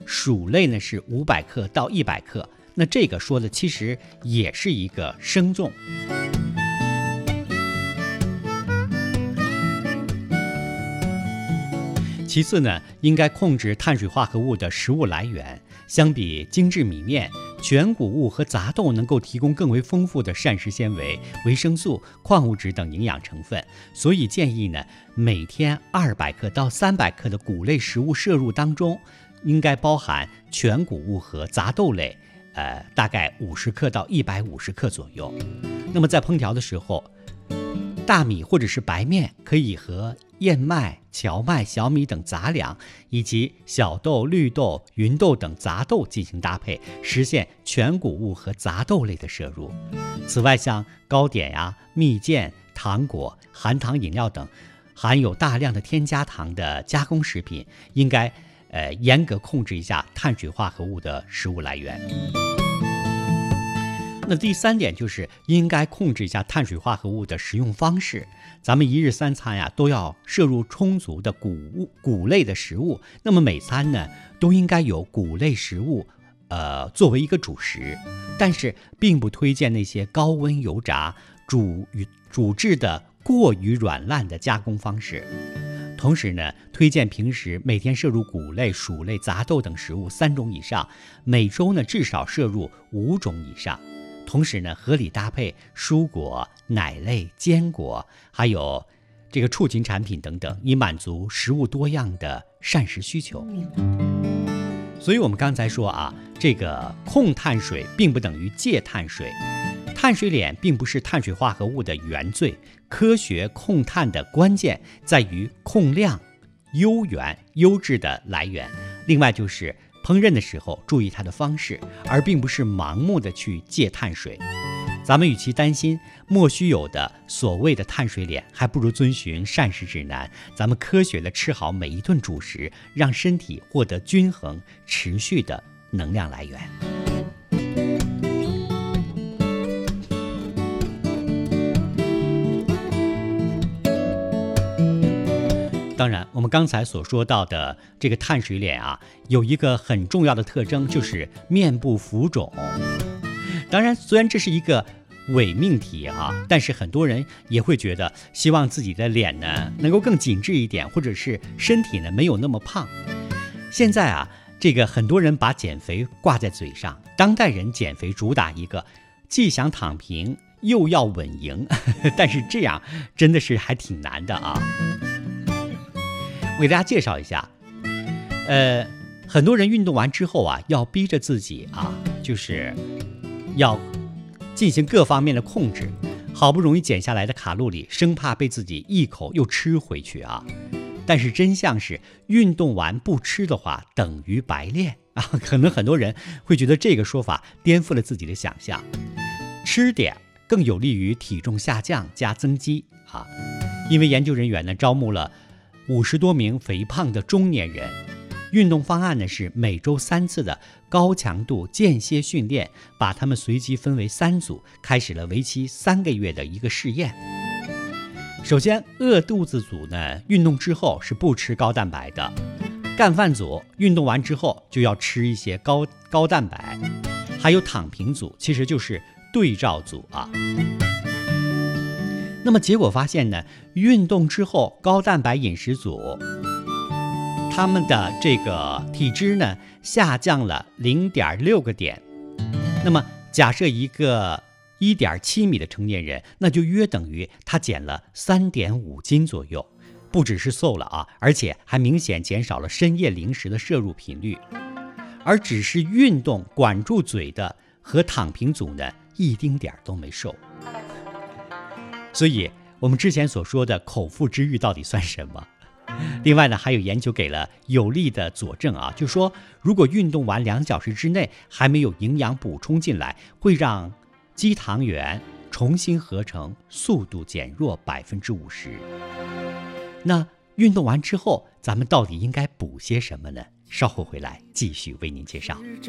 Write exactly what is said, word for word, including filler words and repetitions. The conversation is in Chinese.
薯类呢是五百克到一百克，那这个说的其实也是一个生重。其次呢，应该控制碳水化合物的食物来源。相比精致米面，全谷物和杂豆能够提供更为丰富的膳食纤维、维生素、矿物质等营养成分，所以建议呢，每天二百克到三百克的谷类食物摄入当中，应该包含全谷物和杂豆类，呃，大概五十克到一百五十克左右。那么在烹调的时候，大米或者是白面可以和燕麦、荞麦、小米等杂粮，以及小豆、绿豆、芸豆等杂豆进行搭配，实现全谷物和杂豆类的摄入。此外，像糕点呀、蜜饯、糖果、含糖饮料等含有大量的添加糖的加工食品，应该呃严格控制一下碳水化合物的食物来源。那第三点就是应该控制一下碳水化合物的食用方式。咱们一日三餐呀都要摄入充足的谷物谷类的食物，那么每餐呢都应该有谷类食物呃作为一个主食，但是并不推荐那些高温油炸、煮煮制的过于软烂的加工方式。同时呢，推荐平时每天摄入谷类、薯类、杂豆等食物三种以上，每周呢至少摄入五种以上。同时呢，合理搭配蔬果、奶类、坚果，还有这个畜禽产品等等，以满足食物多样的膳食需求。所以我们刚才说啊，这个控碳水并不等于戒碳水，碳水脸并不是碳水化合物的原罪，科学控碳的关键在于控量、优源、优质的来源。另外就是烹饪的时候注意它的方式，而并不是盲目的去戒碳水。咱们与其担心莫须有的所谓的碳水脸，还不如遵循膳食指南，咱们科学的吃好每一顿主食，让身体获得均衡持续的能量来源。当然，我们刚才所说到的这个碳水脸啊，有一个很重要的特征，就是面部浮肿。当然，虽然这是一个伪命题啊，但是很多人也会觉得，希望自己的脸呢能够更紧致一点，或者是身体呢没有那么胖。现在啊，这个很多人把减肥挂在嘴上，当代人减肥主打一个既想躺平又要稳赢，但是这样真的是还挺难的啊。我给大家介绍一下，呃，很多人运动完之后啊，要逼着自己啊，就是要进行各方面的控制，好不容易减下来的卡路里，生怕被自己一口又吃回去啊。但是真相是，运动完不吃的话，等于白练啊。可能很多人会觉得这个说法颠覆了自己的想象，吃点更有利于体重下降加增肌啊。因为研究人员呢招募了五十多名肥胖的中年人，运动方案呢是每周三次的高强度间歇训练，把他们随机分为三组，开始了为期三个月的一个试验。首先，饿肚子组呢，运动之后是不吃高蛋白的；干饭组运动完之后就要吃一些高高蛋白；还有躺平组，其实就是对照组啊。那么结果发现呢，运动之后高蛋白饮食组，他们的这个体脂呢下降了 零点六个点。那么假设一个一点七米的成年人，那就约等于他减了 三点五斤左右，不只是瘦了啊，而且还明显减少了深夜零食的摄入频率。而只是运动管住嘴的和躺平组呢，一丁点都没瘦。所以我们之前所说的口腹之欲到底算什么？另外呢，还有研究给了有力的佐证啊，就说如果运动完两小时之内还没有营养补充进来，会让肌糖原重新合成速度减弱百分之五十。那运动完之后，咱们到底应该补些什么呢？稍后回来继续为您介绍。